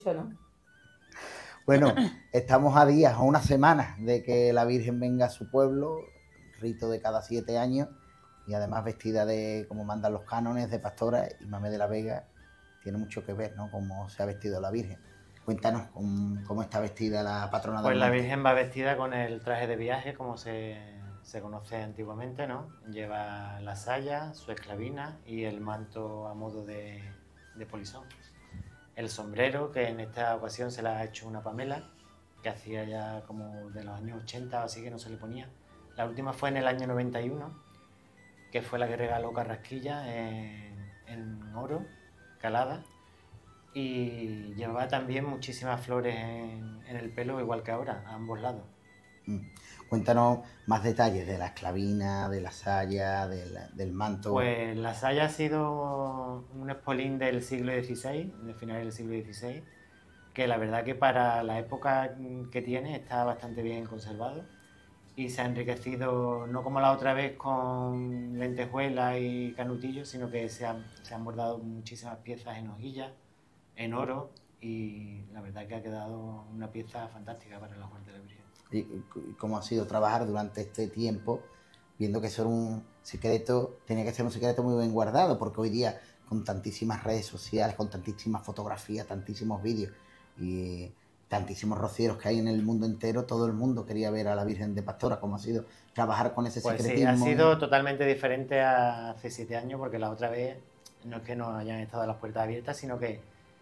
¿no? Bueno, estamos a días, a unas semanas de que la Virgen venga a su pueblo, rito de cada 7 años, y además vestida de, como mandan los cánones, de pastora, y Mamé de la Vega tiene mucho que ver, ¿no? Cómo se ha vestido la Virgen. Cuéntanos cómo está vestida la patrona del Pues la monte. Virgen va vestida con el traje de viaje, como se conoce antiguamente, ¿no? Lleva la saya, su esclavina y el manto a modo de polisón. El sombrero, que en esta ocasión se la ha hecho una Pamela, que hacía ya como de los años 80, así que no se le ponía. La última fue en el año 91, que fue la que regaló Carrasquilla en oro, calada. Y llevaba también muchísimas flores en el pelo, igual que ahora, a ambos lados. Cuéntanos más detalles de la esclavina, de la saya, del manto. Pues la saya ha sido un espolín del siglo XVI, de finales del siglo XVI, que la verdad que para la época que tiene está bastante bien conservado y se ha enriquecido no como la otra vez con lentejuelas y canutillos, sino que se han bordado muchísimas piezas en hojilla, en oro, y la verdad que ha quedado una pieza fantástica para la Muerte de la Virgen. Y cómo ha sido trabajar durante este tiempo, viendo que eso era un secreto, tenía que ser un secreto muy bien guardado, porque hoy día, con tantísimas redes sociales, con tantísimas fotografías, tantísimos vídeos y tantísimos rocieros que hay en el mundo entero, todo el mundo quería ver a la Virgen de Pastora. ¿Cómo ha sido trabajar con ese Pues secretismo? sí, ha sido totalmente diferente a hace 7 años, porque la otra vez no es que no hayan estado las puertas abiertas, sino que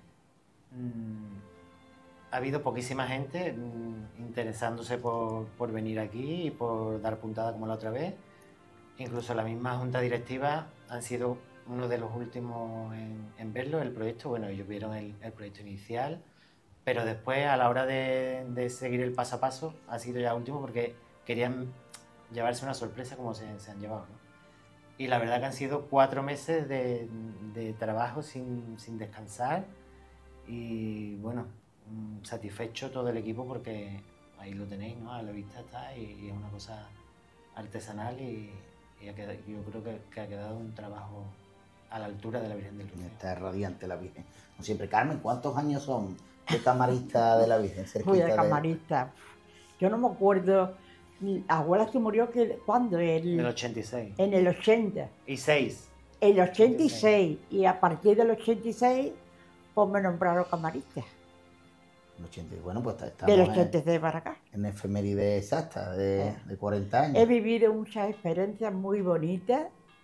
ha habido poquísima gente interesándose por venir aquí y por dar puntada como la otra vez. Incluso la misma junta directiva han sido uno de los últimos en verlo, el proyecto. Bueno, ellos vieron el proyecto inicial, pero después, a la hora de seguir el paso a paso, ha sido ya último porque querían llevarse una sorpresa como se han llevado, ¿no? Y la verdad que han sido 4 meses de trabajo sin descansar y bueno, satisfecho todo el equipo porque ahí lo tenéis, ¿no? A la vista está y es una cosa artesanal y yo creo que ha quedado un trabajo a la altura de la Virgen del Rocío. Está radiante la Virgen. Como siempre, Carmen, ¿cuántos años son de camarista de la Virgen? Fui de camarista. Yo no me acuerdo. Mi abuela se murió ¿cuándo? En el 86. En el 80. Y 6. El 86. Y a partir del 86, pues me nombraron camarista. El 80, bueno, pues estamos Del 86 para acá. En efeméride exacta de 40 años. He vivido muchas experiencias muy bonitas,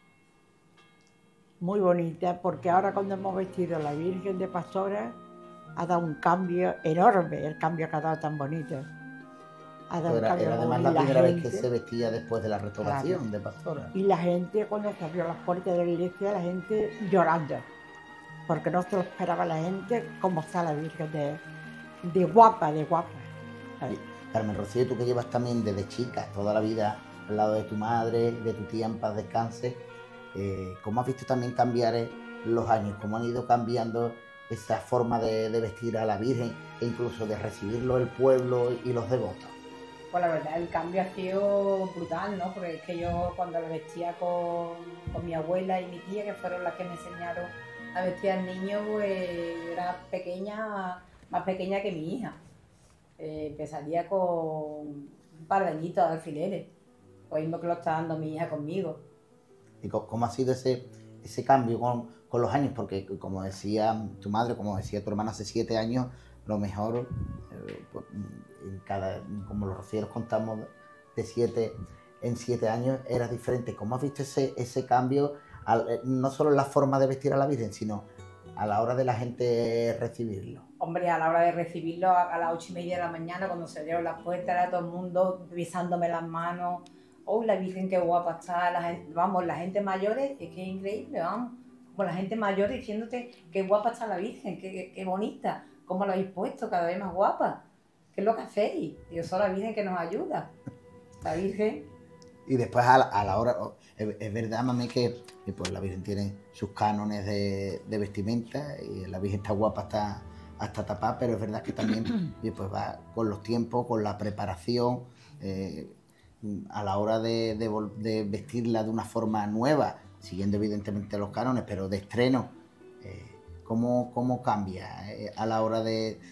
porque ahora cuando hemos vestido a la Virgen de Pastora, ha dado un cambio enorme, el cambio que ha dado tan bonito. Era además la primera vez que se vestía después de la restauración, claro, de Pastora. Y la gente, cuando se abrió las puertas de la iglesia, la gente llorando, porque no se lo esperaba la gente como está la Virgen de guapa. Carmen Rocío, tú que llevas también desde chica, toda la vida al lado de tu madre, de tu tía, en paz descanse, ¿cómo has visto también cambiar los años? ¿Cómo han ido cambiando esa forma de vestir a la Virgen e incluso de recibirlo el pueblo y los devotos? Pues la verdad, el cambio ha sido brutal, ¿no? Porque es que yo cuando lo vestía con mi abuela y mi tía, que fueron las que me enseñaron a vestir al niño, pues yo era pequeña, más pequeña que mi hija. Empezaría con un par de añitos de alfileres, lo mismo que lo está dando mi hija conmigo. ¿Y cómo ha sido ese cambio con los años? Porque como decía tu madre, como decía tu hermana, hace 7 años, lo mejor, como los rocieros contamos de 7 en 7 años, era diferente. ¿Cómo has visto ese cambio, no solo en la forma de vestir a la Virgen, sino a la hora de la gente recibirlo? Hombre, a la hora de recibirlo, a las 8:30 de la mañana, cuando se abrieron las puertas, era todo el mundo besándome las manos. ¡Oh, la Virgen, qué guapa está! La gente mayor, es que es increíble, vamos. Como la gente mayor diciéndote qué guapa está la Virgen, qué bonita, cómo lo habéis puesto, cada vez más guapa. ¿Qué es lo que hacéis? Dios, soy la Virgen que nos ayuda. La Virgen. Y después a la hora, es verdad, mami, que pues la Virgen tiene sus cánones de vestimenta y la Virgen está guapa hasta tapada, pero es verdad que también pues va con los tiempos, con la preparación, a la hora de vestirla de una forma nueva, siguiendo evidentemente los cánones, pero de estreno. ¿Cómo cambia a la hora de